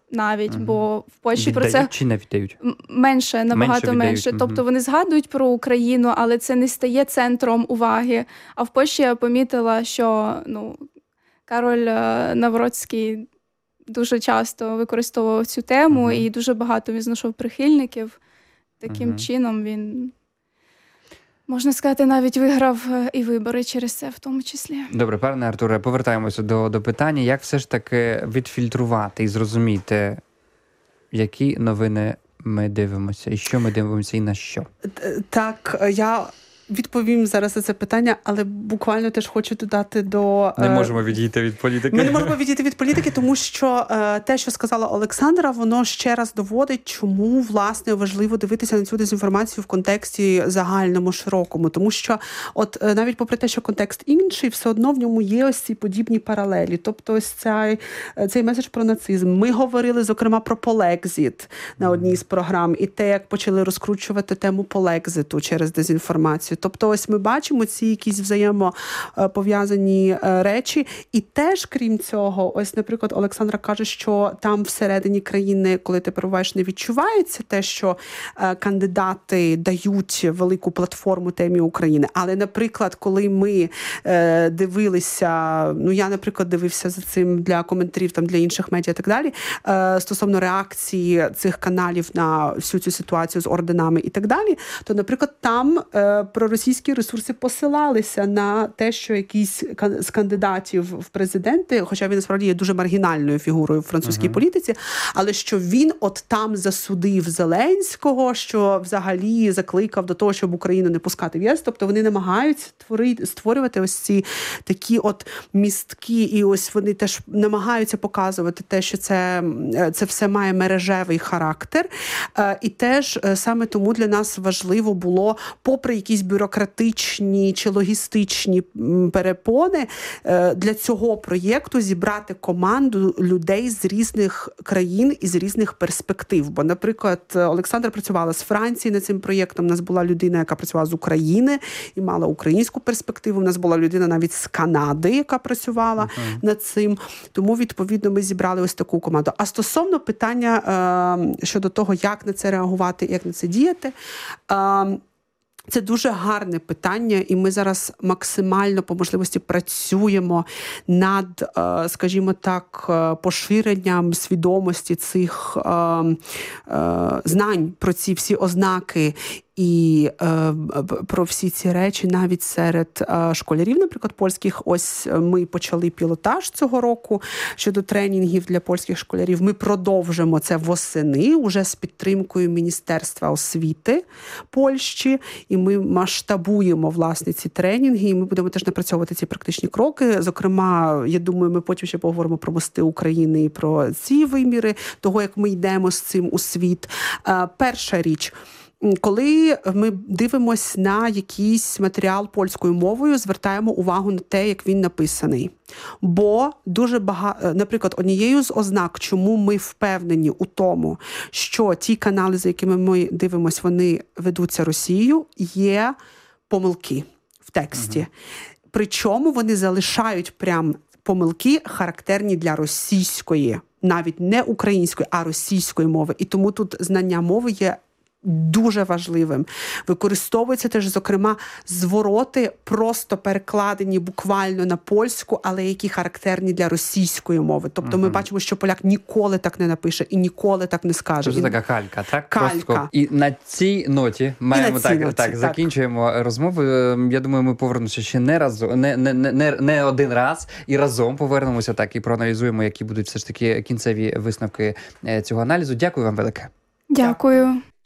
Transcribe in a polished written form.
навіть, бо в Польщі віддають про це чи не віддають? Менше, набагато менше. Тобто вони згадують про Україну, але це не стає центром уваги. А в Польщі я помітила, що Кароль Навроцький дуже часто використовував цю тему, і дуже багато він знайшов прихильників. Таким чином він, можна сказати, навіть виграв і вибори через це в тому числі. Добре, пане Артуре, повертаємося до питання. Як все ж таки відфільтрувати і зрозуміти, які новини ми дивимося, і що ми дивимося, і на що? Так, я відповім зараз на це питання, але буквально теж хочу додати до... Не можемо відійти від політики. Ми не можемо відійти від політики, тому що те, що сказала Олександра, воно ще раз доводить, чому, власне, важливо дивитися на цю дезінформацію в контексті загальному, широкому. Тому що, от навіть попри те, що контекст інший, все одно в ньому є ось ці подібні паралелі. Тобто ось цей меседж про нацизм. Ми говорили, зокрема, про полекзит на одній з програм, і те, як почали розкручувати тему полекзиту через дезінформацію. Тобто ось ми бачимо ці якісь взаємопов'язані речі. І теж, крім цього, ось, наприклад, Олександра каже, що там всередині країни, коли ти перебуваєш, не відчувається те, що кандидати дають велику платформу темі України. Але, наприклад, коли ми дивилися, я, наприклад, дивився за цим для коментарів, там, для інших медіа і так далі, стосовно реакції цих каналів на всю цю ситуацію з орденами і так далі, то, наприклад, там проросійські ресурси посилалися на те, що якийсь з кандидатів в президенти, хоча він насправді є дуже маргінальною фігурою в французькій політиці, але що він от там засудив Зеленського, що взагалі закликав до того, щоб Україну не пускати в ЄС. Тобто вони намагаються створювати ось ці такі от містки, і ось вони теж намагаються показувати те, що це все має мережевий характер. І теж саме тому для нас важливо було, попри якісь бюрократичні чи логістичні перепони, для цього проєкту зібрати команду людей з різних країн і з різних перспектив. Бо, наприклад, Олександра працювала з Франції над цим проєктом, у нас була людина, яка працювала з України і мала українську перспективу, у нас була людина навіть з Канади, яка працювала над цим. Тому, відповідно, ми зібрали ось таку команду. А стосовно питання щодо того, як на це реагувати, як на це діяти, це дуже гарне питання, і ми зараз максимально по можливості працюємо над, скажімо так, поширенням свідомості цих знань про ці всі ознаки і про всі ці речі навіть серед школярів, наприклад, польських. Ось ми почали пілотаж цього року щодо тренінгів для польських школярів. Ми продовжимо це восени уже з підтримкою Міністерства освіти Польщі, і ми масштабуємо, власне, ці тренінги, і ми будемо теж напрацьовувати ці практичні кроки. Зокрема, я думаю, ми потім ще поговоримо про мости України і про ці виміри того, як ми йдемо з цим у світ. Перша річ – коли ми дивимось на якийсь матеріал польською мовою, звертаємо увагу на те, як він написаний. Бо дуже багато, наприклад, однією з ознак, чому ми впевнені у тому, що ті канали, за якими ми дивимось, вони ведуться Росією, є помилки в тексті. Причому вони залишають прям помилки, характерні для російської, навіть не української, а російської мови. І тому тут знання мови є дуже важливим. Використовуються теж, зокрема, звороти, просто перекладені буквально на польську, але які характерні для російської мови. Тобто ми бачимо, що поляк ніколи так не напише і ніколи так не скаже. Це така калька, так? Калька. Просто. І на цій ноті маємо закінчуємо розмову. Я думаю, ми повернемося ще не один раз і разом повернемося так і проаналізуємо, які будуть все ж таки кінцеві висновки цього аналізу. Дякую вам велике. Дякую.